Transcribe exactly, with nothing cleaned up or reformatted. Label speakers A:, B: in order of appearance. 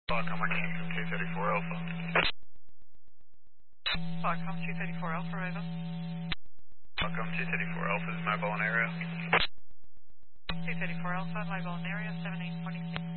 A: Qualcomm, I came from two thirty-four Alpha.
B: Qualcomm two thirty-four Alpha, over.
A: Qualcomm two thirty-four Alpha is mobile in area.
B: two thirty-four Alpha, mobile in area, seven eight twenty-six.